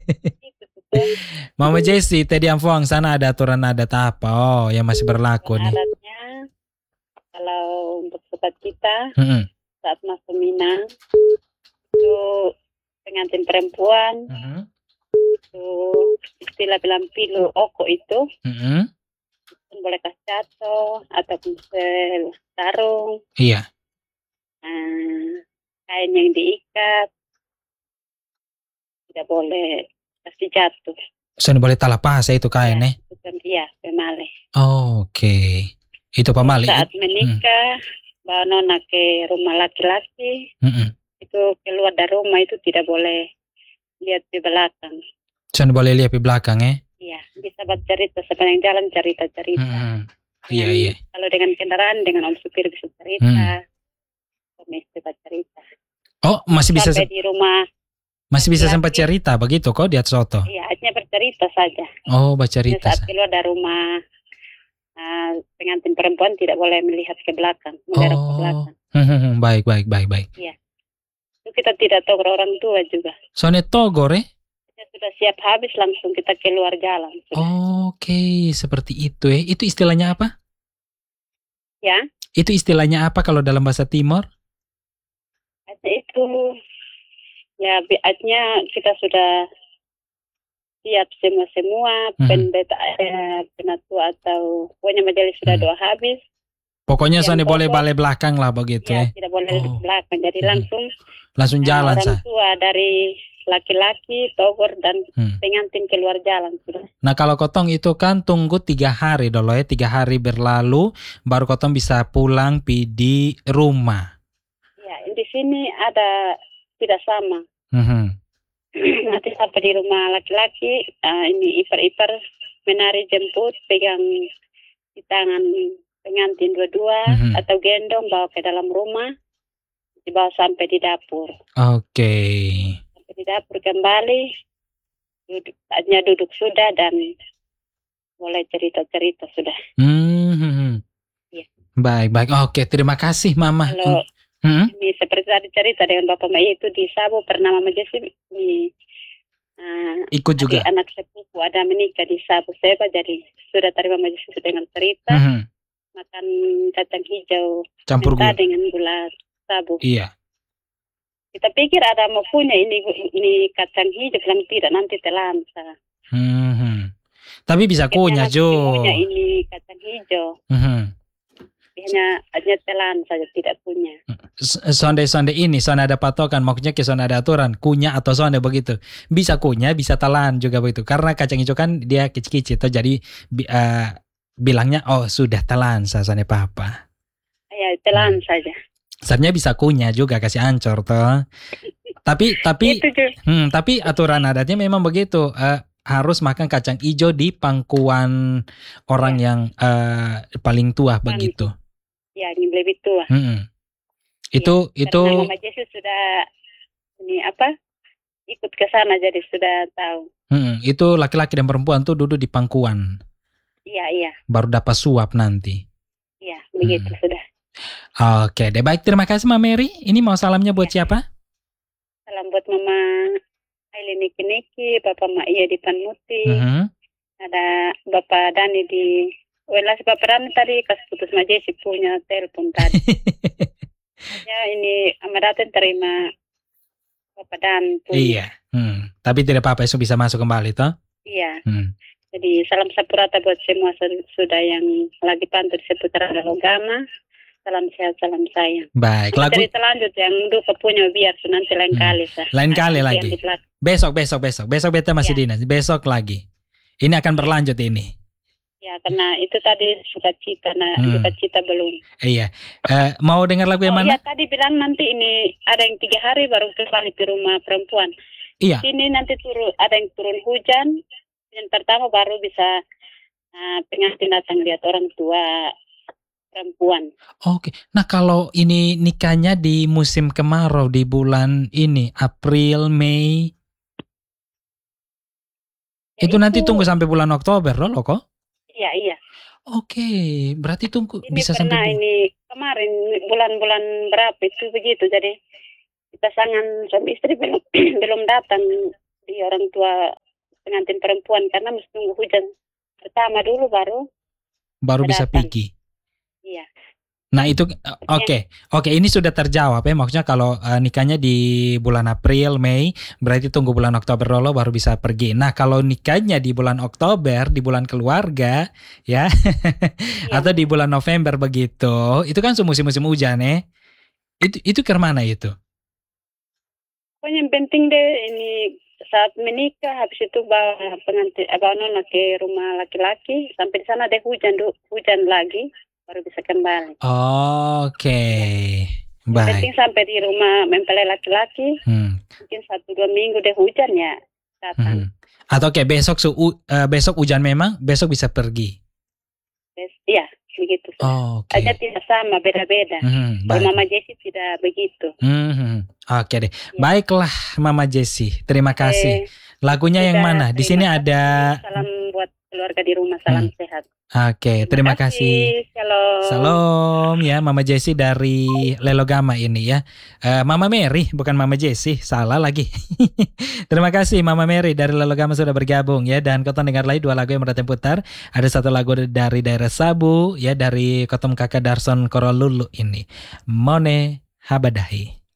Itu betul. Mama Jessie, tadi Amfuang sana ada aturan adat apa? Oh, yang masih berlaku Dan nih. adatnya kalau untuk sobat kita Mm-mm. saat masuk Minang itu pengantin perempuan Mhm. itu istilah bilang pilu oko itu Mhm. boleh cato ataupun sarung, Iya. kain yang diikat tidak boleh kasih jatuh. So, boleh talah pas itu Ya, kain eh. bukan iya pemale. Oke. Itu Terus pamali. saat menikah bawa nona ke rumah laki-laki Mm-mm. itu keluar dari rumah itu tidak boleh lihat di belakang. So, boleh lihat di belakang eh. Iya, bisa bercerita sepanjang jalan cerita-cerita. Mm-mm. Iya, iya. Kalau dengan kendaraan dengan om supir bisa cerita, bisa bercerita. Oh, masih bisa Sampai di rumah masih bisa sempat laki-laki. cerita begitu kok di soto. Iya, hanya bercerita saja. Oh, Hanya bercerita. saat keluar dari rumah pengantin perempuan tidak boleh melihat ke belakang, mendarat ke belakang. Baik. Iya. Itu kita tidak tahu orang tua juga. Soalnya togor eh. Kita sudah siap habis langsung kita keluar jalan. Oke, seperti itu eh. Itu istilahnya apa? Ya. Itu istilahnya apa kalau dalam bahasa Timur? Itu ya biasanya kita sudah siap semua pendeta penatua atau pokoknya majelis sudah doa habis. Pokoknya soalnya boleh balik belakang lah begitu ya. eh. Tidak boleh belakang, jadi langsung jalan orang tua dari laki-laki, togor dan pengantin keluar jalan sudah. Nah kalau kotong itu kan tunggu 3 hari dulu ya, 3 hari berlalu baru kotong bisa pulang di rumah. Ya, di sini ada tidak sama. Nanti sampai di rumah laki-laki, ini ipar-ipar menari jemput, pegang di tangan pengantin dua-dua atau gendong bawa ke dalam rumah, dibawa sampai di dapur. Oke. Sampai di dapur kembali, duduk sudah dan mulai cerita-cerita sudah. Ya. Baik. Oke, terima kasih Mama. Kalau ini seperti tadi cerita dengan Bapak Mai itu di Sabo pernah Mama Jessi ikut juga. Anak sepupu ada menikah di Sabo Seba, jadi sudah tadi Mama Jessi dengan cerita makan kacang hijau campur gula dengan gula sabu. Iya. Kita pikir ada mau punya ini kacang hijau, bilang tidak, nanti telansa. Tapi bisa kunyah Jo. Punya ini kacang hijau. Hanya telan saja, tidak punya. Sonde ini, sonde ada patokan, maksudnya ke sonde ada aturan, kunyah atau sonde begitu. Bisa kunyah, bisa telan juga begitu. Karena kacang hijau kan dia kecil-kecil, jadi bilangnya sudah telan sonde papa. Ya, telan saja. Sebenarnya bisa kunyah juga kasih ancor toh. Tapi aturan adatnya memang begitu. Harus makan kacang hijau di pangkuan orang yang paling tua begitu. Ya, yang lebih tua. Itu Mama Jessi sudah ikut ke sana jadi sudah tahu. Itu laki-laki dan perempuan tuh duduk di pangkuan. Iya. Baru dapat suap nanti. Iya, begitu sudah. Oke, deh baik, terima kasih Mama Mary. Ini mau salamnya buat siapa? Salam buat Mama Aileen Niki, Bapak Ma'ia di Panmuti. Ada Bapak Dani di Bapak Dani tadi kasih putus Mama Jessi punya telepon tadi. Ya, ini Amadaten terima Bapak Dan punya. Iya. Tapi tidak apa-apa, itu bisa masuk kembali toh? Iya. Jadi salam sapurata buat semua sudah yang lagi pantau di seputaran Logama. Salam sehat, salam sayang. Baik. Cerita lanjut yang duka punya biar nanti lain kali. Lain kali lagi. Besok beta masih dinas. Besok lagi. Ini akan berlanjut ini. Ya, karena itu tadi sukacita belum. Iya. Mau dengar lagu yang mana? Iya, tadi bilang nanti ini ada yang 3 hari baru kembali ke rumah perempuan. Iya. Sini nanti ada yang turun hujan. Yang pertama baru bisa pengantin datang lihat orang tua perempuan. Oke. Nah, kalau ini nikahnya di musim kemarau di bulan ini, April, Mei. Ya, itu nanti tunggu sampai bulan Oktober loh kok? Iya. Oke, berarti tunggu ini bisa sampai ini kemarin bulan-bulan berapa itu begitu, jadi kita sangat suami istri belum datang di orang tua pengantin perempuan karena mesti tunggu hujan pertama dulu baru bisa datang. pergi. Iya. Nah itu oke ini sudah terjawab ya, maksudnya kalau nikahnya di bulan April, Mei, berarti tunggu bulan Oktober dulu baru bisa pergi. Nah kalau nikahnya di bulan Oktober, di bulan keluarga ya, atau di bulan November begitu, itu kan musim hujan ya. Itu ke mana itu? Pokoknya yang penting deh ini saat menikah, habis itu bawa pengantin nona ke rumah laki-laki, sampai di sana deh hujan lagi. Baru bisa kembali. Oke. Yang penting sampai di rumah mempelai laki-laki, mungkin 1-2 minggu deh hujan ya datang. Atau kayak besok hujan memang, besok bisa pergi. Iya, begitu. Aja tidak sama, beda-beda. Kalau Mama Jessie tidak begitu. Oke deh. Baiklah Mama Jessie, terima kasih. Lagunya yang mana? Di sini ada. Salam buat keluarga di rumah, salam sehat. Oke, terima kasih. Shalom ya Mama Jessie dari Lelogama ini ya. Mama Mary, bukan Mama Jessie, salah lagi. Terima kasih Mama Mary dari Lelogama sudah bergabung ya. Dan Kotom dengar lagi 2 lagu yang mendatang putar. Ada 1 lagu dari daerah Sabu ya, dari Kotom Kakak Darson Korolulu ini. Mone Habadahi.